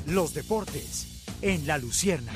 los deportes en La Luciérnaga.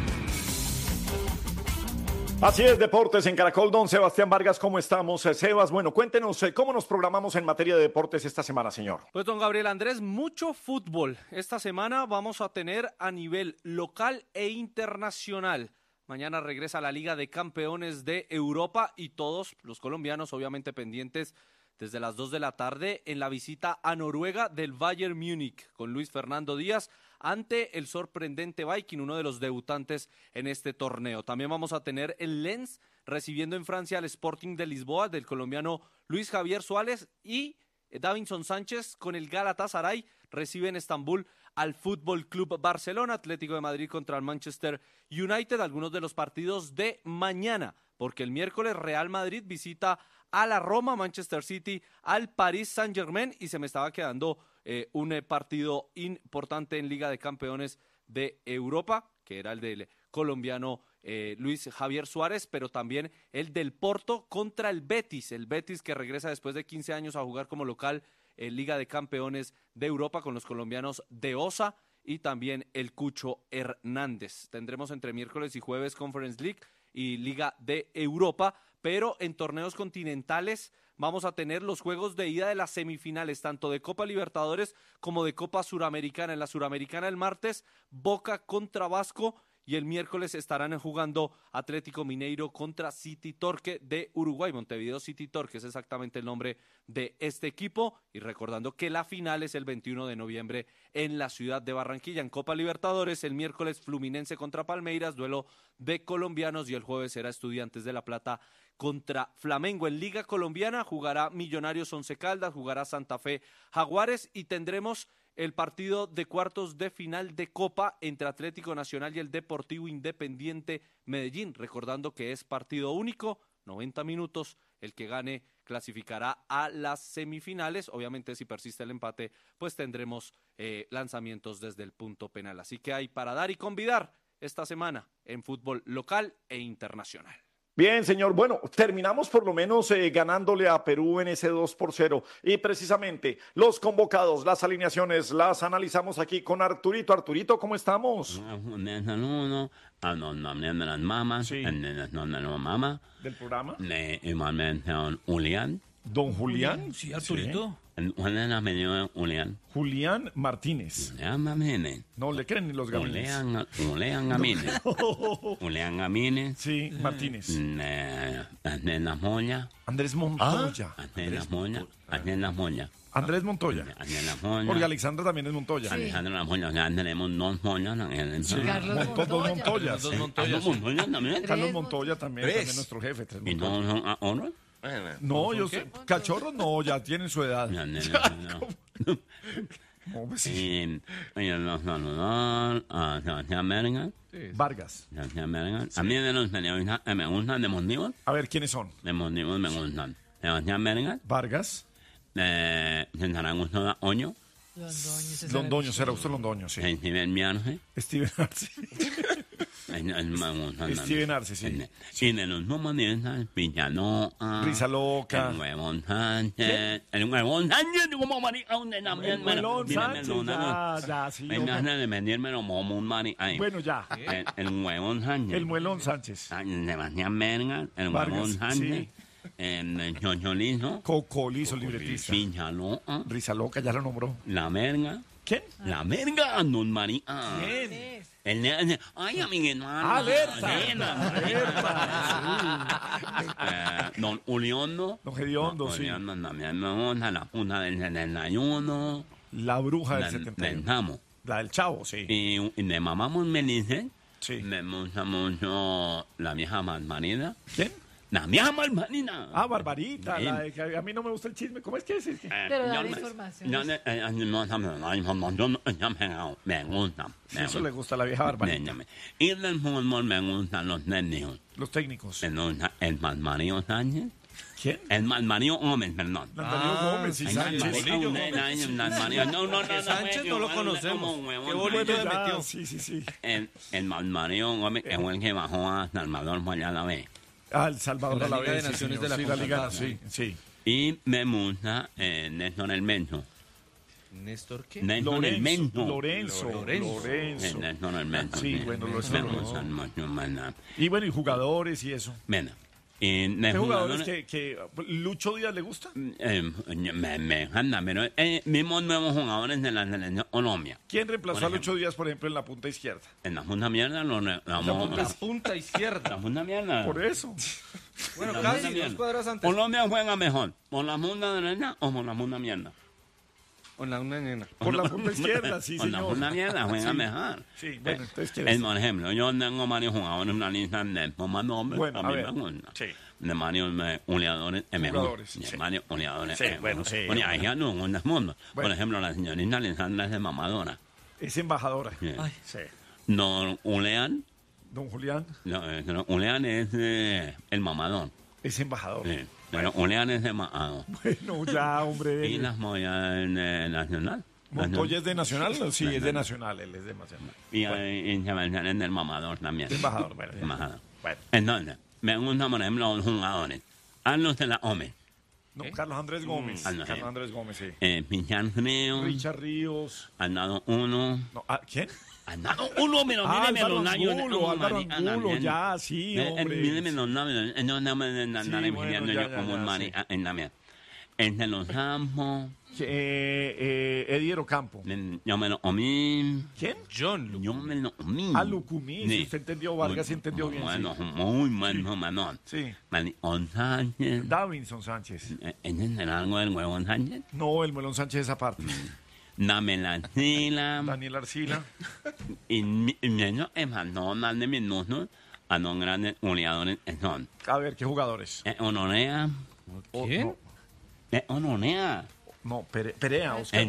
Así es, Deportes en Caracol. Don Sebastián Vargas, ¿cómo estamos? Sebas, bueno, cuéntenos cómo nos programamos en materia de deportes esta semana, señor. Pues, don Gabriel Andrés, mucho fútbol. Esta semana vamos a tener a nivel local e internacional. Mañana regresa la Liga de Campeones de Europa y todos los colombianos, obviamente, pendientes desde las 2 de la tarde en la visita a Noruega del Bayern Múnich con Luis Fernando Díaz ante el sorprendente Viking, uno de los debutantes en este torneo. También vamos a tener el Lens recibiendo en Francia al Sporting de Lisboa del colombiano Luis Javier Suárez, y Davinson Sánchez con el Galatasaray recibe en Estambul al Fútbol Club Barcelona. Atlético de Madrid contra el Manchester United, algunos de los partidos de mañana, porque el miércoles Real Madrid visita a la Roma, Manchester City al Paris Saint-Germain, y se me estaba quedando un partido importante en Liga de Campeones de Europa, que era el del colombiano Luis Javier Suárez, pero también el del Porto contra el Betis que regresa después de 15 años a jugar como local en Liga de Campeones de Europa con los colombianos de Osa y también el Cucho Hernández. Tendremos entre miércoles y jueves Conference League y Liga de Europa, pero en torneos continentales vamos a tener los juegos de ida de las semifinales, tanto de Copa Libertadores como de Copa Suramericana. En la Suramericana el martes, Boca contra Vasco, y el miércoles estarán jugando Atlético Mineiro contra City Torque de Uruguay. Montevideo City Torque es exactamente el nombre de este equipo, y recordando que la final es el 21 de noviembre en la ciudad de Barranquilla. En Copa Libertadores el miércoles Fluminense contra Palmeiras, duelo de colombianos, y el jueves será Estudiantes de La Plata contra Flamengo. En Liga Colombiana jugará Millonarios Once Caldas, jugará Santa Fe Jaguares, y tendremos el partido de cuartos de final de Copa entre Atlético Nacional y el Deportivo Independiente Medellín. Recordando que es partido único, 90 minutos, el que gane clasificará a las semifinales. Obviamente, si persiste el empate, pues tendremos lanzamientos desde el punto penal. Así que hay para dar y convidar esta semana en fútbol local e internacional. Bien, señor. Bueno, terminamos por lo menos ganándole a Perú en ese 2-0. Y precisamente los convocados, las alineaciones, las analizamos aquí con Arturito. Arturito, ¿cómo estamos? Sí. ¿Del programa? Julián. Don Julián. Sí, Arturito. Julián. Julián Martínez. No le creen ni los gamines. Julián Gamines. Julián Gamines. Sí, Martínez. Andrés Montoya. Andrés Montoya. Porque Alexandra también es Montoya. Sí. Tenemos dos Montoyas. Dos Montoyas. También. Carlos Montoya también es nuestro jefe. ¿Y no son ahora? No, yo sé. Cachorros no, ya tienen su edad. Sebastián Merga. Vargas. A mí de los me gustan de Mondivos. A ver, ¿quiénes son? De Mondivos me gustan. Sebastián Merga. Vargas. Santana Oño. Londoño, será usted Londoño, sí. Steven Miarce. Steven Arce. Steven Arce, sí. Y de los nuevos Villaloa. Risa Loca. El Huevón Sánchez. El Huevón Sánchez, como marica, donde también. El Huevón Sánchez, ya, sí. Venga de venderme como un marica. Bueno, ya. El Huevón Sánchez. El Muelón Sánchez. Sebastián Merga. El Huevón Sánchez. Chocholizo. Cocolizo, libretista. Villaloa. Risa Loca, ya lo nombró. La Merga. ¿Quién? La Merga, don María. ¿Quién? Ay, amiguito. Alerta. Don Uliondo. Don Gediondo, sí. También me gusta la punta del 71. La bruja del 71. Chamo. La del Chavo, sí. Y de mamá Melice. Sí. Me gusta mucho la vieja Marmarina. ¿Quién? La vieja Marmarina. Ah, Barbarita. La de que a mí no me gusta el chisme. ¿Cmo es que es? Pero da información. Me gusta. Eso le gusta a la vieja Barbarita. Y del fútbol me gustan los técnicos. Los técnicos. El Malmario Sánchez. ¿Quién? El Malmario Gómez, perdón. Malmario Gómez y Sánchez. Sánchez no lo conocemos. Qué bonito le metió. Sí. El Malmario Gómez es el que bajó a Salvador para allá la vez. Ah, El Salvador a la Liga vez. de Naciones Sí, de la Liga, CONCACAF. sí. Y me gusta Néstor El Menso. ¿Néstor qué? Néstor el Mento. Lorenzo. Néstor el Mento. Sí, bueno, Lorenzo. Y bueno, y jugadores y eso. Bueno. ¿Qué jugadores que Lucho Díaz le gusta? Me encanta, pero mismos nuevos jugadores de la selección Colombia. ¿Quién reemplazó a Lucho Díaz, por ejemplo, en la punta izquierda? En la punta mierda La punta izquierda. La punta mierda. Por eso. Bueno, casi 2 cuadras antes. Colombia juega mejor, ¿por la punta derecha o por la punta mierda? Por la nena. Por la punta izquierda, sí, por señor. Por la punta mierda juega mejor. Sí, bueno, entonces ¿quieres? Por ejemplo, yo tengo varios jugadores en una lista de más nombres. Bueno, a a mí ver. me gusta. Sí. De varios goleadores es mejor. Jugadores, sí. De varios goleadores Sí, es bueno, mejor. sí. Bueno, ahí ya no, en el mundo. Por Bueno. ejemplo, la señorita Alessandra es de mamadora. Es embajadora. Sí. Sí. No, Ulean, Don Julián Ulean es el mamador. es embajador. Sí. Pero Ulean es de mamador. Bueno, ya, hombre. Y las Moya Nacional. ¿Montoya es de Nacional? Sí, es de Nacional, él es de Nacional. Y Sebastián es del mamador también. De embajador, bueno. ya. Embajador. Bueno. Entonces, me gustan, por ejemplo, los jugadores. Carlos de la Ome. No, Carlos Andrés Gómez. Ah, no, Carlos Andrés Gómez, sí. Pichar Frío. Richard Ríos. Han dado uno. No, ¿quién? Han dado uno, pero míreme Álvaro los labios. Angulo, Álvaro Angulo, ya, sí, hombre. Míreme los labios. No me andar Sí, imaginando bueno, yo ya, como un sí. mari en la mía. Entre los campos. Eddie Ocampo. Yo me lo comí. ¿Quién? John. Yo me lo comí. Lucumí, si usted entendió, Vargas sí entendió bien. Bueno, Sí. muy bueno, Manon. Sí. Sánchez. Davinson Sánchez. ¿Entienden algo del huevo Sánchez? No, el Melón Sánchez esa parte. Dame la sila. Daniel Arcila. Y menos es más, no más de minutos a los grandes goleadores son. A ver, ¿qué jugadores? Honorea. O- ¿Quién? No, Honorea. no, Perea, Oscar